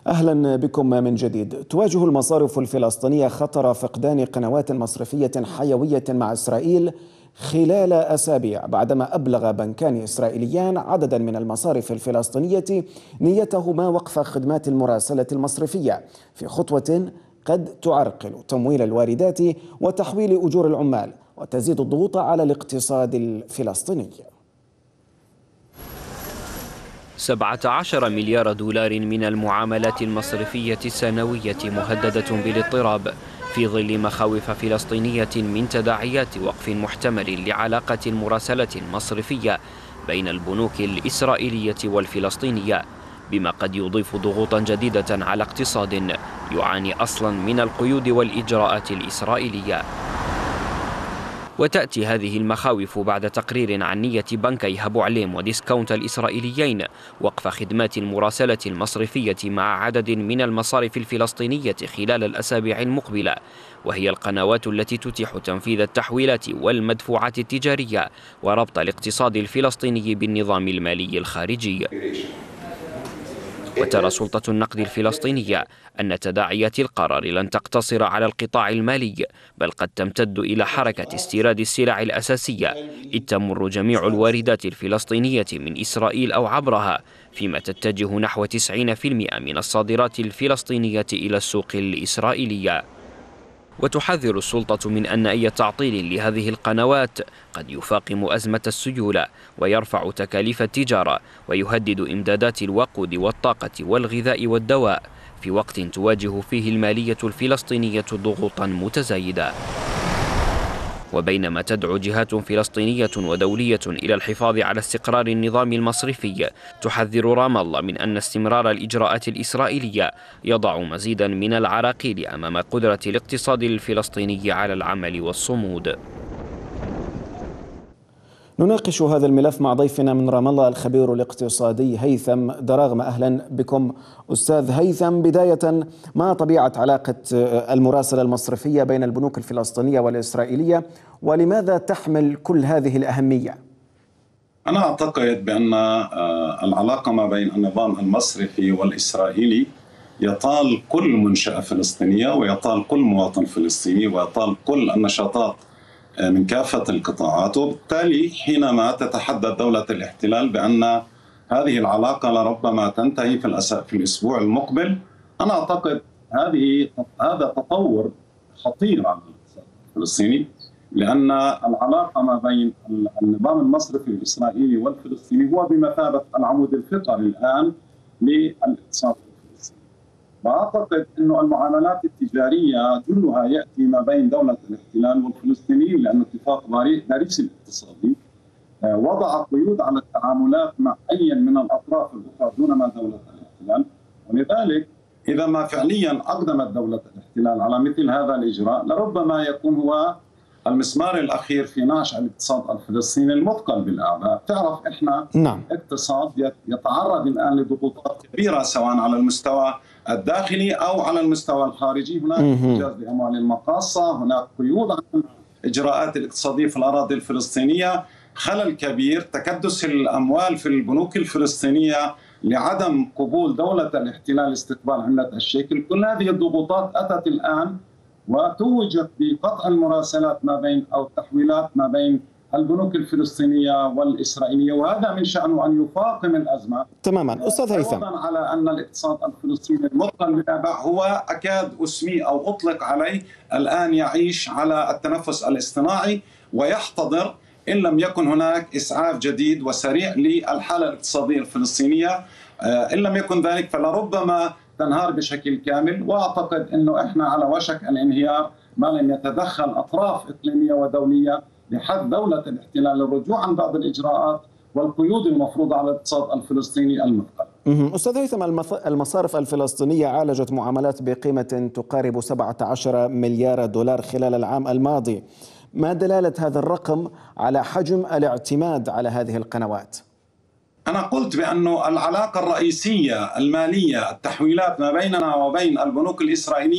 أهلا بكم من جديد. تواجه المصارف الفلسطينية خطر فقدان قنوات مصرفية حيوية مع إسرائيل خلال أسابيع، بعدما أبلغ بنكان إسرائيليان عددا من المصارف الفلسطينية نيتهما وقف خدمات المراسلة المصرفية في خطوة قد تعرقل تمويل الواردات وتحويل أجور العمال وتزيد الضغوط على الاقتصاد الفلسطيني. 17 مليار دولار من المعاملات المصرفية السنوية مهددة بالاضطراب في ظل مخاوف فلسطينية من تداعيات وقف محتمل لعلاقة المراسلة المصرفية بين البنوك الإسرائيلية والفلسطينية، بما قد يضيف ضغوطا جديدة على اقتصاد يعاني أصلا من القيود والإجراءات الإسرائيلية. وتأتي هذه المخاوف بعد تقرير عن نية بنكي أبو عليم وديسكاونت الإسرائيليين وقف خدمات المراسلة المصرفية مع عدد من المصارف الفلسطينية خلال الأسابيع المقبلة، وهي القنوات التي تتيح تنفيذ التحويلات والمدفوعات التجارية وربط الاقتصاد الفلسطيني بالنظام المالي الخارجي. وترى سلطة النقد الفلسطينية أن تداعيات القرار لن تقتصر على القطاع المالي، بل قد تمتد إلى حركة استيراد السلع الأساسية، إذ تمر جميع الواردات الفلسطينية من إسرائيل أو عبرها، فيما تتجه نحو 90% من الصادرات الفلسطينية إلى السوق الإسرائيلية. وتحذر السلطة من أن أي تعطيل لهذه القنوات قد يفاقم أزمة السيولة ويرفع تكاليف التجارة ويهدد إمدادات الوقود والطاقة والغذاء والدواء، في وقت تواجه فيه المالية الفلسطينية ضغوطا متزايدة. وبينما تدعو جهات فلسطينية ودولية إلى الحفاظ على استقرار النظام المصرفي، تحذر رام الله من أن استمرار الإجراءات الإسرائيلية يضع مزيدا من العراقيل أمام قدرة الاقتصاد الفلسطيني على العمل والصمود. نناقش هذا الملف مع ضيفنا من رام الله الخبير الاقتصادي هيثم دراغمة. أهلا بكم أستاذ هيثم. بداية، ما طبيعة علاقة المراسلة المصرفية بين البنوك الفلسطينية والإسرائيلية، ولماذا تحمل كل هذه الأهمية؟ أنا أعتقد بأن العلاقة ما بين النظام المصرفي والإسرائيلي يطال كل منشأة فلسطينية ويطال كل مواطن فلسطيني ويطال كل النشاطات من كافة القطاعات، وبالتالي حينما تتحدث دولة الاحتلال بأن هذه العلاقة لربما تنتهي في الأسبوع المقبل، أنا أعتقد هذا تطور خطير على الاقتصاد الفلسطيني، لأن العلاقة ما بين النظام المصرفي الإسرائيلي والفلسطيني هو بمثابة العمود الفقري الآن للاقتصاد الفلسطيني. وأعتقد أن المعاملات التجارية جلها يأتي ما بين دولة الاحتلال والفلسطينيين، لأن اتفاق باريس الاقتصادي وضع قيود على التعاملات مع أي من الأطراف الأخرى دون ما دولة الاحتلال، ولذلك إذا ما فعليا أقدمت دولة الاحتلال على مثل هذا الإجراء لربما يكون هو المسمار الأخير في نعش الاقتصاد الفلسطيني المثقل بالأعباء. تعرف إحنا اقتصاد يتعرض الآن لضغوطات كبيرة سواء على المستوى الداخلي أو على المستوى الخارجي. هناك إنجاز لأموال المقاصة، هناك قيود عن الإجراءات الاقتصادية في الأراضي الفلسطينية، خلل كبير، تكدس الأموال في البنوك الفلسطينية لعدم قبول دولة الاحتلال استقبال عملة الشيكل. كل هذه الضغوطات أتت الآن وتوجت بقطع المراسلات ما بين أو التحويلات ما بين البنوك الفلسطينية والإسرائيلية، وهذا من شأنه أن يفاقم الأزمة تماما. أستاذ هيثم، على أن الاقتصاد الفلسطيني المثقل بالأعباء هو أكاد أسمي أو أطلق عليه الآن يعيش على التنفس الاصطناعي ويحتضر إن لم يكن هناك إسعاف جديد وسريع للحالة الاقتصادية الفلسطينية. إن لم يكن ذلك فلربما تنهار بشكل كامل، وأعتقد أنه إحنا على وشك الانهيار ما لم يتدخل أطراف إقليمية ودولية لحث دولة الاحتلال للرجوع عن بعض الإجراءات والقيود المفروضة على الاقتصاد الفلسطيني المثقل. أستاذ هيثم، المصارف الفلسطينية عالجت معاملات بقيمة تقارب 17 مليار دولار خلال العام الماضي. ما دلالة هذا الرقم على حجم الاعتماد على هذه القنوات؟ أنا قلت بأن العلاقة الرئيسية المالية، التحويلات ما بيننا وبين البنوك الإسرائيلية